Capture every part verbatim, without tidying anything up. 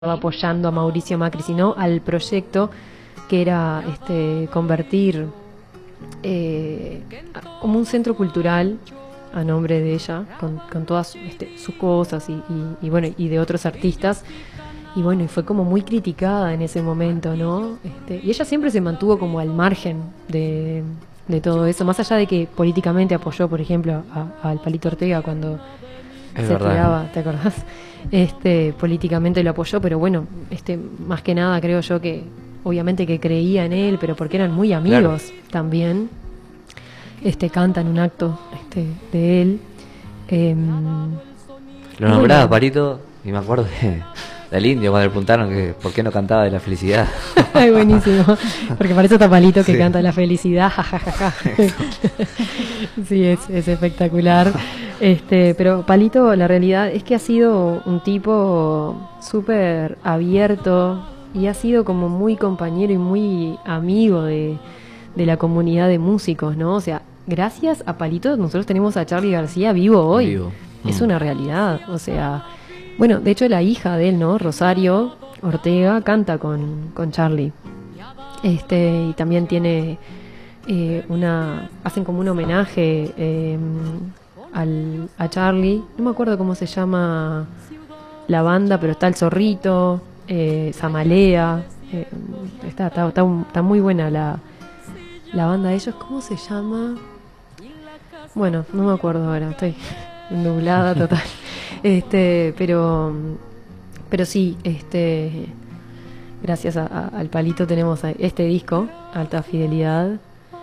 apoyando a Mauricio Macri, sino al proyecto que era este convertir eh, como un centro cultural a nombre de ella, con, con todas este, sus cosas y, y, y bueno, y de otros artistas. Y bueno, y fue como muy criticada en ese momento, ¿no? Este, y ella siempre se mantuvo como al margen de, de todo eso, más allá de que políticamente apoyó, por ejemplo, a- al Palito Ortega cuando Es se verdad. tiraba, ¿te acordás? Este, políticamente lo apoyó, pero bueno, este, más que nada creo yo que, obviamente que creía en él, pero porque eran muy Claro. amigos también. Este, cantan un acto este, de él. Em, Lo y nombraba bueno, Parito y me acuerdo de, del indio cuando le preguntaron que por qué no cantaba de la felicidad. Ay, buenísimo. Porque para eso está Palito que Sí. canta la felicidad, jajajaja. Sí, es, es espectacular. Este, pero Palito, la realidad es que ha sido un tipo súper abierto y ha sido como muy compañero y muy amigo de, de la comunidad de músicos, ¿no? O sea, gracias a Palito nosotros tenemos a Charly García vivo hoy. Vivo. Es Mm. una realidad, o sea, bueno, de hecho la hija de él, ¿no? Rosario Ortega canta con, con Charly. Este, y también tiene eh, una, hacen como un homenaje eh, al, a Charly. No me acuerdo cómo se llama la banda, pero está el Zorrito, eh, Samalea. eh, está, está, está, un- está muy buena la, la banda de ellos. ¿Cómo se llama? Bueno, no me acuerdo ahora, estoy nublada total. Este, pero, pero sí, este, gracias a- a- al Palito tenemos a- este disco, Alta Fidelidad.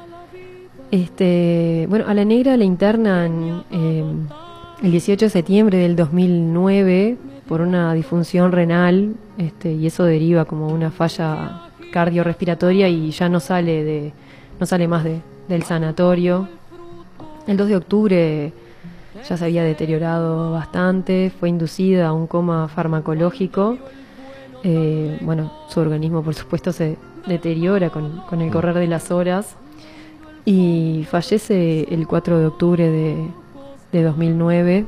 Este, bueno, a la negra la internan eh, el dieciocho de septiembre del dos mil nueve por una disfunción renal, este, y eso deriva como una falla cardiorrespiratoria y ya no sale de, no sale más de, del sanatorio. El dos de octubre ya se había deteriorado bastante, fue inducida a un coma farmacológico. Eh, bueno, su organismo por supuesto se deteriora con, con el correr de las horas y fallece el cuatro de octubre de, de dos mil nueve.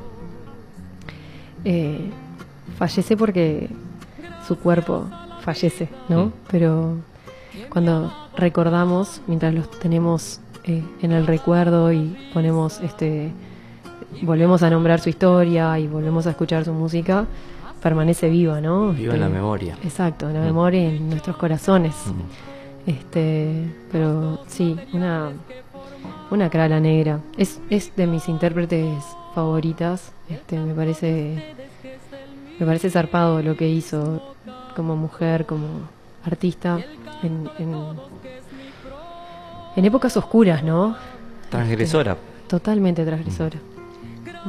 Eh, fallece porque su cuerpo fallece, ¿no? Mm. Pero cuando recordamos, mientras los tenemos eh, en el recuerdo y ponemos este volvemos a nombrar su historia y volvemos a escuchar su música, permanece viva, ¿no? Viva Este, en la memoria. Exacto, en la Mm. memoria y en nuestros corazones. Mm. Este, pero sí, una una crala negra. Es, es de mis intérpretes favoritas. Este, me parece me parece zarpado lo que hizo como mujer, como artista en, en, en épocas oscuras, ¿no? Transgresora. Este, totalmente transgresora.